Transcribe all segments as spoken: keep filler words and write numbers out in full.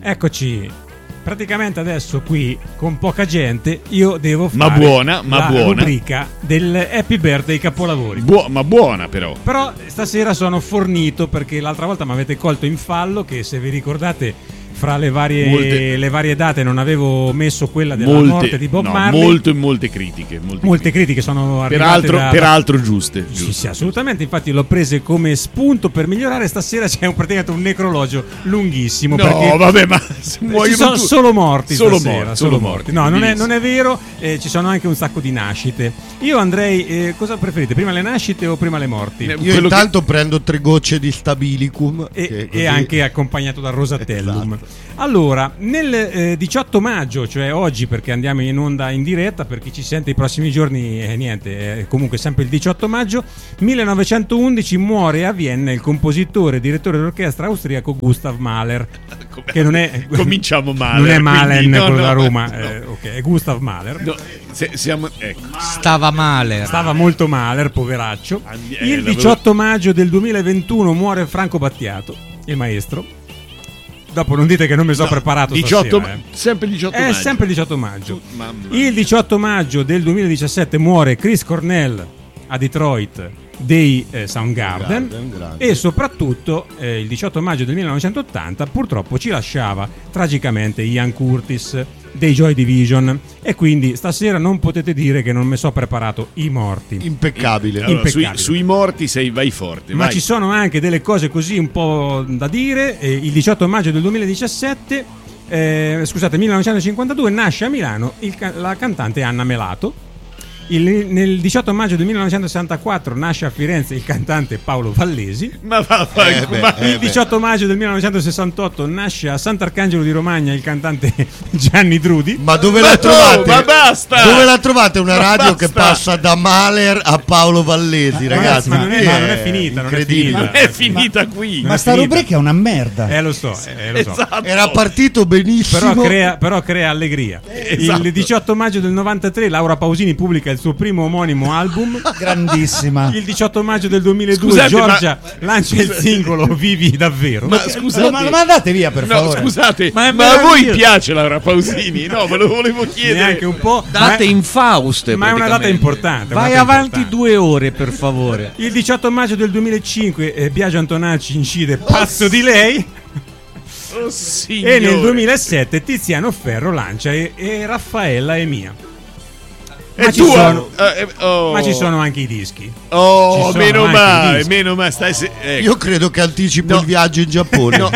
Eccoci. Praticamente adesso qui con poca gente io devo fare ma buona, ma la buona. rubrica del Happy Birthday capolavori. Buo- ma buona però. Però stasera sono fornito perché l'altra volta mi avete colto in fallo, che se vi ricordate fra le varie, molte, le varie date non avevo messo quella della molte, morte di Bob no, Marley. Molto, molte critiche. Molte, molte critiche sono arrivate peraltro, da, peraltro giuste, giuste. Sì, sì, assolutamente. Infatti l'ho prese come spunto per migliorare. Stasera c'è un, praticamente un necrologio lunghissimo. No, perché vabbè, ma ci sono tu... solo morti solo stasera, morti, solo solo morti. morti. No, non è, non è vero. Eh, ci sono anche un sacco di nascite. Io andrei. Eh, cosa preferite? Prima le nascite o prima le morti? Io Quello intanto che... prendo tre gocce di Stabilicum e, così... e anche accompagnato dal Rosatellum. Esatto. Allora, nel eh, diciotto maggio, cioè oggi, perché andiamo in onda in diretta, per chi ci sente i prossimi giorni, eh, niente, eh, comunque sempre il diciotto maggio, millenovecentoundici muore a Vienna il compositore e direttore d'orchestra austriaco Gustav Mahler. Che non è, cominciamo male. Non è Mahlen no, con no. la Roma, eh, ok, è Gustav Mahler. No, se, siamo, ecco. Stava male. Stava molto Mahler, poveraccio. Eh, il diciotto maggio del duemilaventuno muore Franco Battiato, il maestro. Dopo non dite che non mi sono no, preparato diciotto, stasera, eh. sempre il diciotto è maggio. sempre il diciotto maggio. Mamma il diciotto maggio del duemiladiciassette muore Chris Cornell a Detroit dei eh, Soundgarden. Garden, e soprattutto eh, il diciotto maggio del millenovecentottanta purtroppo ci lasciava tragicamente Ian Curtis dei Joy Division, e quindi stasera non potete dire che non mi so preparato i morti. Impeccabile. Allora, Impeccabile. Sui, sui morti sei vai forte. Ma vai. ci sono anche delle cose così un po' da dire. Eh, il diciotto maggio del duemiladiciassette, eh, scusate, millenovecentocinquantadue, nasce a Milano il, la cantante Anna Melato. Il, nel diciotto maggio del millenovecentosessantaquattro nasce a Firenze il cantante Paolo Vallesi. Ma va, va, eh beh, ma eh il diciotto maggio del millenovecentosessantotto nasce a Sant'Arcangelo di Romagna il cantante Gianni Drudi. Ma dove ma la trovate? No, ma basta! Dove la trovate una ma radio basta. che passa da Mahler a Paolo Vallesi, ma ragazzi? Ma non è, è, ma non è finita, non è finita. Non è finita ma, qui. Ma sta finita. rubrica è una merda. Eh lo so, eh, lo so. Esatto. Era partito benissimo. Però crea, però crea allegria. Esatto. Il diciotto maggio del novantatré Laura Pausini pubblica il suo primo omonimo album. Grandissima. Il diciotto maggio del duemiladue Scusate, Giorgia ma... lancia il singolo Vivi davvero. Ma scusate, ma, ma andate via per no, favore. scusate, Ma ma, è a voi meraviglioso. piace Laura Pausini? No, ve lo volevo chiedere. Neanche un po'. Date ma, infauste. ma è una data importante. Vai una data avanti importante. due ore, per favore. Il diciotto maggio del duemilacinque eh, Biagio Antonacci incide Pazzo di lei. Oh, signore. E nel duemilasette Tiziano Ferro lancia e, e Raffaella è mia. Ma E ci, tu, sono, eh, eh, oh. ma ci sono anche i dischi. Oh, Ci sono meno anche i male, dischi. meno male. Stai se... ecco. Io credo che anticipo No. il viaggio in Giappone. No.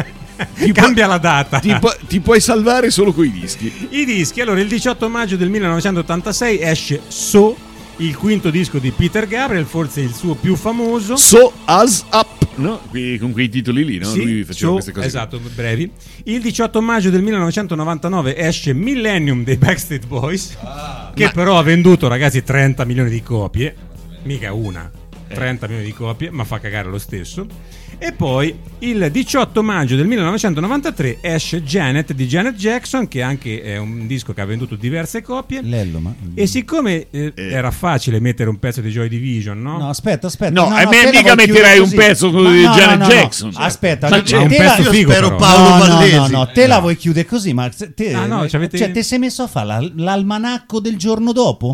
Ti Cambia pu- la data. Ti, pu- ti puoi salvare solo coi dischi. I dischi. Allora, il diciotto maggio del millenovecentottantasei esce So, il quinto disco di Peter Gabriel, forse il suo più famoso. So As Up, no? Qui, con quei titoli lì, no? Sì, Lui faceva So, queste cose. esatto, brevi. Il diciotto maggio del millenovecentonovantanove esce Millennium dei Backstreet Boys, ah, che ma... però ha venduto, ragazzi, trenta milioni di copie. Mica una, trenta milioni di copie, ma fa cagare lo stesso. E poi il diciotto maggio del millenovecentonovantatré esce Janet di Janet Jackson, che anche è un disco che ha venduto diverse copie. Lello, ma... E siccome eh, Eh. era facile mettere un pezzo di Joy Division, no? No, aspetta, aspetta. No, a me te la mica vuoi metterai chiudere un così. pezzo con Ma di no, Janet no, no, Jackson. no. Aspetta, Ma te c'è un la- pezzo io figo, spero però. Paolo no, Vallesi. no, no, te No. la vuoi chiudere così, ma te, Ah, no, c'avete- cioè, te sei messo a fare la- l'almanacco del giorno dopo?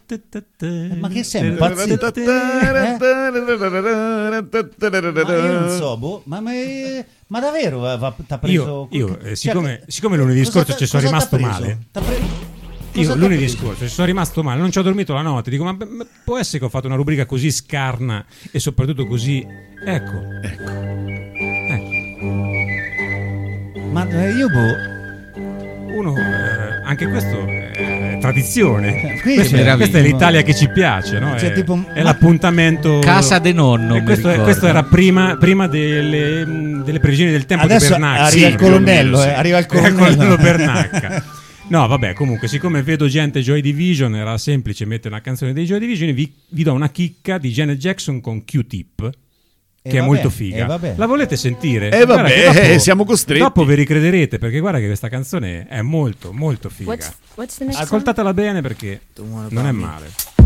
Ma che sei impazzito? Eh? Ma io non so, boh, ma, ma, ma davvero eh, va- t'ha preso... Io, io, eh, Cioè, siccome, siccome lunedì cosa scorso t'ha- ci sono cosa t'ha rimasto preso? male. T'ha pre- cosa Io t'ha lunedì preso? scorso ci sono rimasto male, non ci ho dormito la notte. Dico, ma, ma può essere che ho fatto una rubrica così scarna e soprattutto così. Ecco, Ecco. Ma eh, io boh... uno, eh, anche questo è tradizione. Qui Questa, è è, questa è meraviglia. l'Italia che ci piace, no? Cioè, è, tipo, è ma- l'appuntamento. Casa de nonno, E mi questo, è- ricordo. questo era prima, prima delle, mh, delle previsioni del tempo Adesso di Bernacchi. arriva il Sì, più o meno, colonnello, sì. eh, arriva il Era il colonnello. colonnello Bernacca. No, vabbè, comunque, siccome vedo gente Joy Division, era semplice mettere una canzone dei Joy Division, vi, vi do una chicca di Janet Jackson con Q-Tip, E che è vabbè, molto figa. e vabbè. La volete sentire? Eh, Guarda vabbè, che dopo- eh, siamo costretti. Dopo vi ricrederete, perché guarda che questa canzone è molto, molto figa. What's, what's the next song? Ascoltatela bene perché non è male.